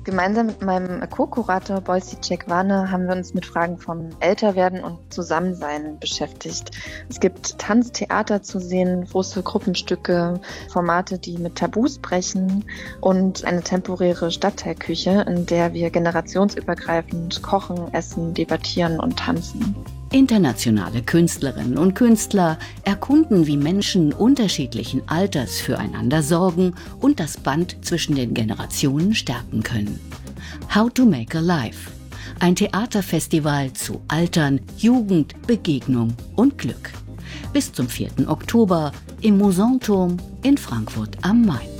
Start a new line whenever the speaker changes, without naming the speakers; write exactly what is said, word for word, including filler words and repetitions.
Gemeinsam mit meinem Co-Kurator Boysi Cekwane haben wir uns mit Fragen von Älterwerden und Zusammensein beschäftigt. Es gibt Tanztheater zu sehen, große Gruppenstücke, Formate, die mit Tabus brechen und eine temporäre Stadtteilküche, in der wir generationsübergreifend kochen, essen, debattieren und tanzen.
Internationale Künstlerinnen und Künstler erkunden, wie Menschen unterschiedlichen Alters füreinander sorgen und das Band zwischen den Generationen stärken können. How to Make a Life. Ein Theaterfestival zu Altern, Jugend, Begegnung und Glück. Bis zum vierten Oktober im Musanturm in Frankfurt am Main.